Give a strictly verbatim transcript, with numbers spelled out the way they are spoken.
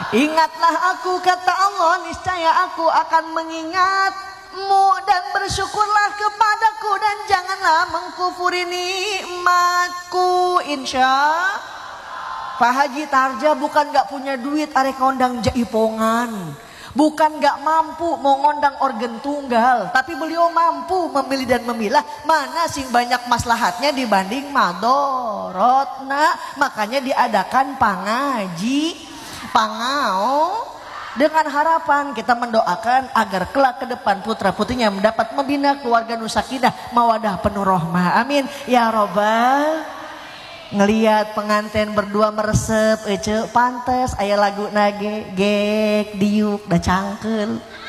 Ingatlah aku, kata Allah, niscaya aku akan mengingatmu, dan bersyukurlah kepadaku dan janganlah mengkufuri nikmatku. Insya Pak Haji Tarja bukan gak punya duit arek ngondang jaipongan, bukan gak mampu mau ngondang organ tunggal, tapi beliau mampu memilih dan memilah mana sing banyak maslahatnya dibanding madorotna. Makanya diadakan pangaji pangau dengan harapan kita mendoakan agar kelak ke depan putra putrinya mendapat membina keluarga nusakinah mawadah penuh rahmah. Amin ya robbal. Ngelihat pengantin berdua meresep ece pantes aya lagu nage gek diuk da cangkeul.